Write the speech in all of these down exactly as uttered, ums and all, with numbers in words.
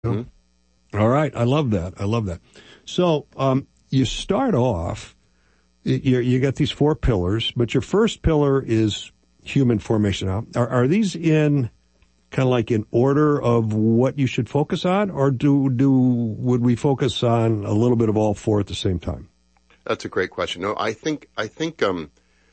Mm-hmm. All right. I love that. I love that. So, um, you start off, you, you got these four pillars, but your first pillar is human formation. Now, are, are these in kind of like in order of what you should focus on, or do, do, would we focus on a little bit of all four at the same time? That's a great question. No, I think, I think, um,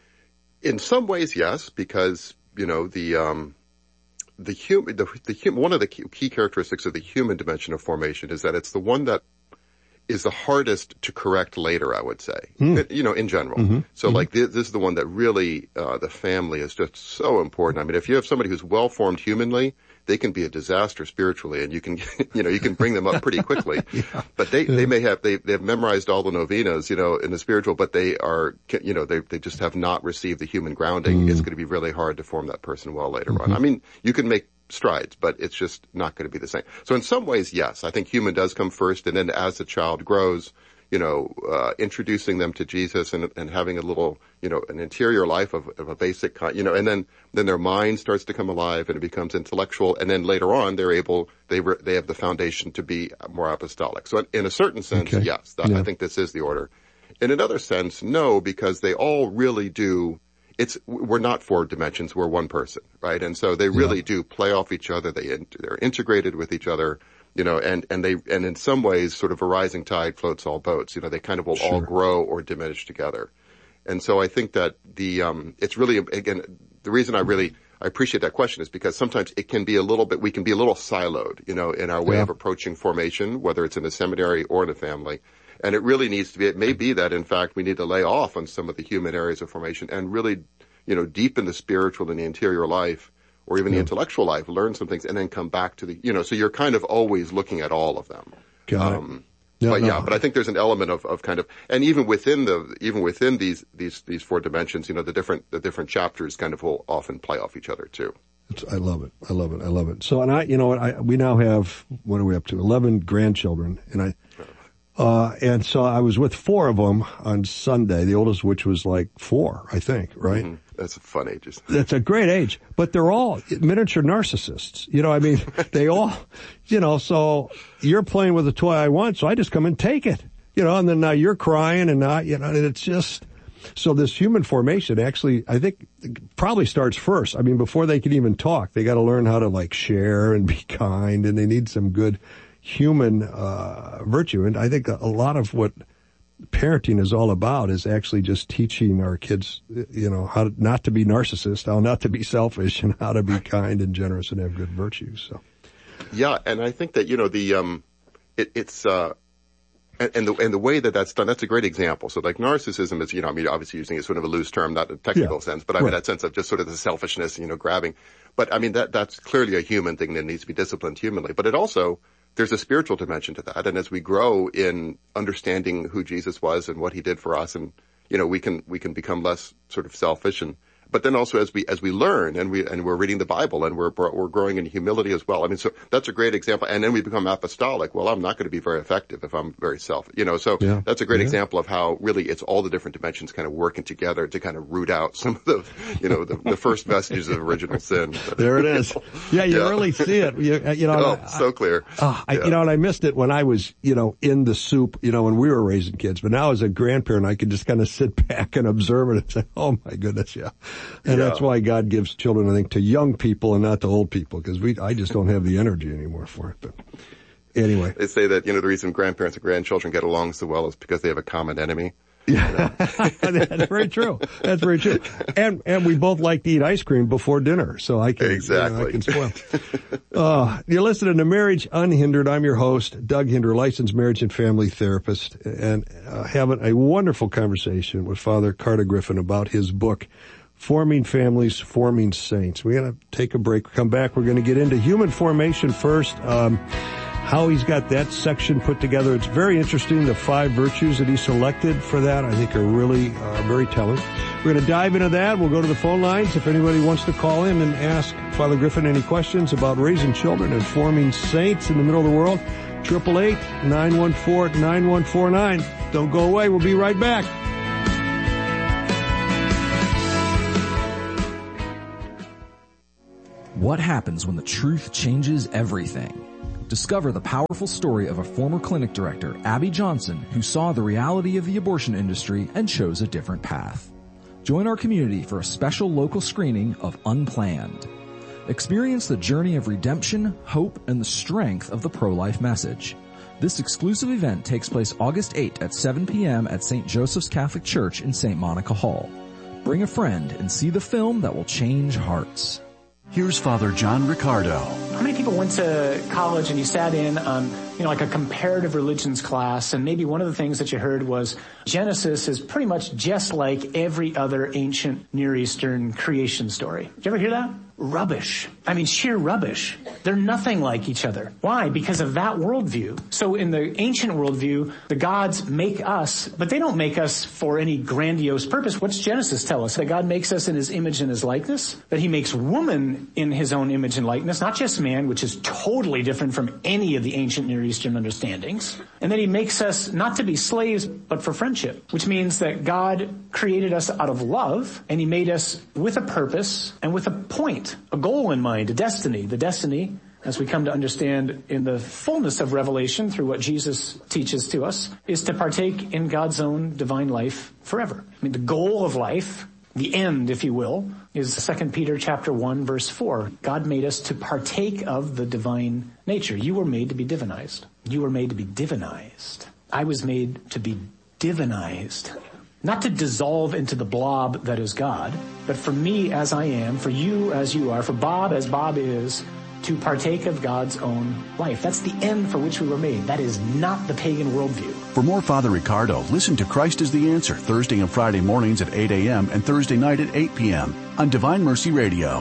in some ways, yes, because, you know, the, um, the human, the, the human, one of the key, key characteristics of the human dimension of formation is that it's the one that is the hardest to correct later, I would say, mm. you know, in general. Mm-hmm. So mm-hmm. like this, this is the one that really, uh, the family is just so important. I mean, if you have somebody who's well formed humanly, they can be a disaster spiritually, and you can, you know, you can bring them up pretty quickly. yeah. But they, yeah. they may have, they, they've memorized all the novenas, you know, in the spiritual, but they are, you know, they, they just have not received the human grounding. Mm. It's going to be really hard to form that person well later mm-hmm. on. I mean, you can make strides, but it's just not going to be the same. So in some ways, yes, I think human does come first, and then as the child grows, you know, uh, introducing them to Jesus and, and having a little, you know, an interior life of, of a basic kind, you know, and then, then their mind starts to come alive and it becomes intellectual. And then later on, they're able, they re, they have the foundation to be more apostolic. So in a certain sense, okay. yes, that, yeah. I think this is the order. In another sense, no, because they all really do, it's, we're not four dimensions, we're one person, right? And so they really yeah. do play off each other. They, they're integrated with each other. You know, and, and they, and in some ways, sort of a rising tide floats all boats. You know, they kind of will sure. all grow or diminish together. And so I think that the, um, it's really, again, the reason I really, I appreciate that question is because sometimes it can be a little bit, we can be a little siloed, you know, in our way yeah. of approaching formation, whether it's in a seminary or in a family. And it really needs to be, it may be that in fact we need to lay off on some of the human areas of formation and really, you know, deepen the spiritual and the interior life, or even yeah. the intellectual life, learn some things, and then come back to the, you know, so you're kind of always looking at all of them. Got um, it. No, but no. yeah, but I think there's an element of, of kind of, and even within the, even within these, these, these four dimensions, you know, the different, the different chapters kind of will often play off each other too. It's, I love it. I love it. I love it. So, and I, you know what, I, we now have, what are we up to? eleven grandchildren, and I, Uh, and so I was with four of them on Sunday, the oldest of which was like four, I think, right? Mm-hmm. That's a fun age. That's a great age. But they're all miniature narcissists. You know, I mean, they all, you know, so you're playing with a toy I want, so I just come and take it. You know, and then now you're crying and not, you know, and it's just, so this human formation actually, I think, probably starts first. I mean, before they can even talk, they got to learn how to like share and be kind, and they need some good human uh virtue. And I think a lot of what parenting is all about is actually just teaching our kids, you know, how to, not to be narcissists, how not to be selfish, and how to be kind and generous and have good virtues. So, yeah, and I think that, you know, the um, it, it's uh, and, and the and the way that that's done, that's a great example. So, like narcissism is, you know, I mean, obviously using it sort of a loose term, not a technical yeah, sense, but I right. mean that sense of just sort of the selfishness, you know, grabbing. But I mean that that's clearly a human thing that needs to be disciplined humanly. But it also, there's a spiritual dimension to that. And as we grow in understanding who Jesus was and what he did for us, and, you know, we can, we can become less sort of selfish. And, but then also as we, as we learn and we, and we're reading the Bible and we're, we're growing in humility as well. I mean, so that's a great example. And then we become apostolic. Well, I'm not going to be very effective if I'm very selfish, you know, so yeah. that's a great yeah. example of how really it's all the different dimensions kind of working together to kind of root out some of the, you know, the, the first vestiges of original sin. There it is. Yeah, you yeah. really see it. You, you know, oh, I, so clear. Uh, I, yeah. You know, and I missed it when I was, you know, in the soup, you know, when we were raising kids. But now as a grandparent, I could just kind of sit back and observe it and say, oh my goodness, yeah. And yeah. that's why God gives children, I think, to young people and not to old people, because we, I just don't have the energy anymore for it. But anyway. They say that, you know, the reason grandparents and grandchildren get along so well is because they have a common enemy. Yeah, that's very true. That's very true. And and we both like to eat ice cream before dinner, so I can exactly. You know, I can spoil. uh, you're listening to Marriage Unhindered. I'm your host, Doug Hinder, licensed marriage and family therapist, and uh, having a wonderful conversation with Father Carter Griffin about his book, Forming Families, Forming Saints. We're going to take a break. Come back. We're going to get into human formation first. Um, how he's got that section put together. It's very interesting. The five virtues that he selected for that, I think, are really uh, very telling. We're going to dive into that. We'll go to the phone lines. If anybody wants to call in and ask Father Griffin any questions about raising children and forming saints in the middle of the world, eight eight eight, nine one four, nine one four nine. Don't go away. We'll be right back. What happens when the truth changes everything? Discover the powerful story of a former clinic director, Abby Johnson, who saw the reality of the abortion industry and chose a different path. Join our community for a special local screening of Unplanned. Experience the journey of redemption, hope, and the strength of the pro-life message. This exclusive event takes place August eighth at seven p.m. at Saint Joseph's Catholic Church in Saint Monica Hall. Bring a friend and see the film that will change hearts. Here's Father John Riccardo. How many people went to college and you sat in on, you know, like a comparative religions class, and maybe one of the things that you heard was Genesis is pretty much just like every other ancient Near Eastern creation story. Did you ever hear that? Rubbish. I mean, sheer rubbish. They're nothing like each other. Why? Because of that worldview. So in the ancient worldview, the gods make us, but they don't make us for any grandiose purpose. What's Genesis tell us? That God makes us in his image and his likeness? That he makes woman in his own image and likeness, not just man, which is totally different from any of the ancient Near Eastern understandings. And then he makes us not to be slaves, but for friendship, which means that God created us out of love, and he made us with a purpose and with a point, a goal in mind, a destiny. The destiny, as we come to understand in the fullness of Revelation through what Jesus teaches to us, is to partake in God's own divine life forever. I mean, the goal of life, the end, if you will, is Second Peter chapter one, verse four. God made us to partake of the divine nature. You were made to be divinized. You were made to be divinized. I was made to be divinized. Not to dissolve into the blob that is God, but for me as I am, for you as you are, for Bob as Bob is, to partake of God's own life. That's the end for which we were made. That is not the pagan worldview. For more Father Riccardo, listen to Christ is the Answer Thursday and Friday mornings at eight a.m. and Thursday night at eight p.m. on Divine Mercy Radio.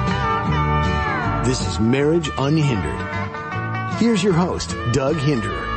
This is Marriage Unhindered. Here's your host, Doug Hinderer.